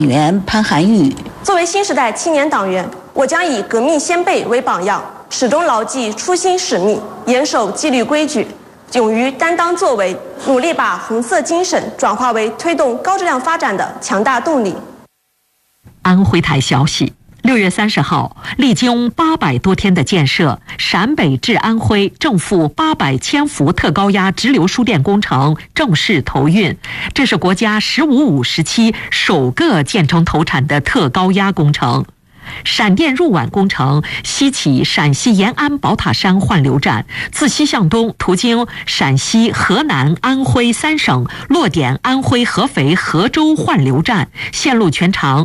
员潘涵玉， 作为新时代青年党员，我将以革命先辈为榜样，始终牢记初心使命，严守纪律规矩，勇于担当作为，努力把红色精神转化为推动高质量发展的强大动力。 安徽台消息，6月30号，历经800多天的建设，陕北至安徽正负800千伏特高压直流输电工程正式投运。这是国家“15-5”时期首个建成投产的特高压工程。闪电入皖工程西起陕西延安宝塔山换流站，自西向东途经陕西、河南、安徽3省，落点安徽合肥合州换流站，线路全长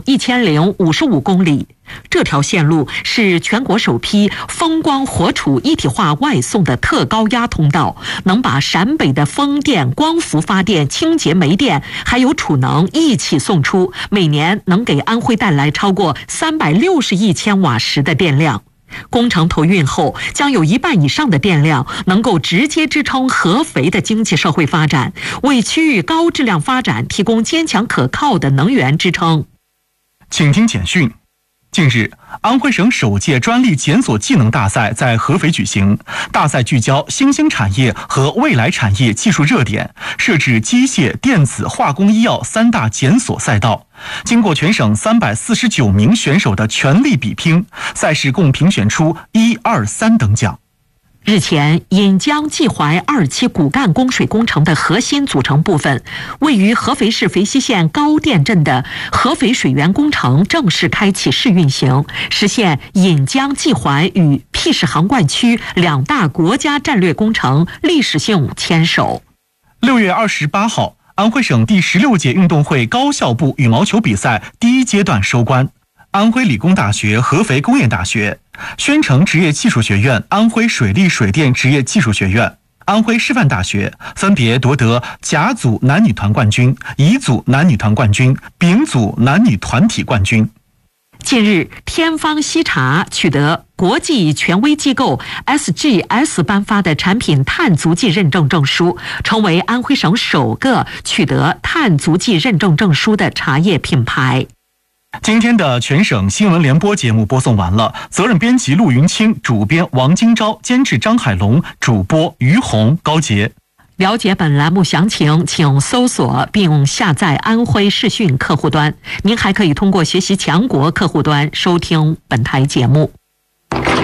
1055公里。这条线路是全国首批风光火储一体化外送的特高压通道，能把陕北的风电、光伏发电、清洁煤电还有储能一起送出，每年能给安徽带来超过360亿千瓦时的电量。工程投运后，将有1半以上的电量能够直接支撑合肥的经济社会发展，为区域高质量发展提供坚强可靠的能源支撑。 请听简讯。近日，安徽省首届专利检索技能大赛在合肥举行。大赛聚焦新兴产业和未来产业技术热点，设置机械、电子、化工、医药3大检索赛道。经过全省349名选手的全力比拼，赛事共评选出1、2、3等奖。 日前，引江济淮2期骨干供水工程的核心组成部分，位于合肥市肥西县高店镇的合肥水源工程正式开启试运行，实现引江济淮与屁市杭灌区2大国家战略工程历史性牵手。 6月28号，安徽省第16届运动会高校部羽毛球比赛第1阶段收官。安徽理工大学、合肥工业大学、宣城职业技术学院、安徽水利水电职业技术学院、安徽师范大学分别夺得甲组男女团冠军、乙组男女团冠军、丙组男女团体冠军。 近日，天方西茶取得国际权威机构 SGS 颁发的产品碳足迹认证证书，成为安徽省首个取得碳足迹认证证书的茶叶品牌。 今天的全省新闻联播节目播送完了，责任编辑陆云清，主编王金钊，监制张海龙，主播于红、高杰。 了解本栏目详情，请搜索并下载安徽视讯客户端。您还可以通过学习强国客户端收听本台节目。